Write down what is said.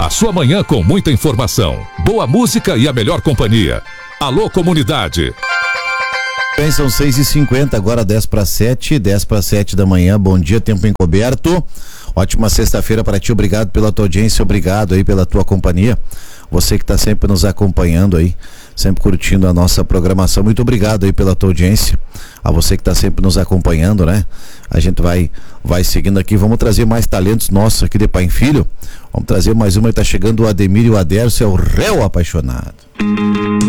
A sua manhã com muita informação, boa música e a melhor companhia. Alô, comunidade. Bem, são 6h50, agora 10:07 da manhã. Bom dia, tempo encoberto. Ótima sexta-feira para ti, obrigado pela tua audiência, obrigado aí pela tua companhia. Você que está sempre nos acompanhando aí, sempre curtindo a nossa programação, muito obrigado aí pela tua audiência. A você que está sempre nos acompanhando, né? A gente vai seguindo aqui, vamos trazer mais talentos nossos aqui de pai e filho. Vamos trazer mais uma, está chegando o Ademir e o Aderso, é o réu apaixonado.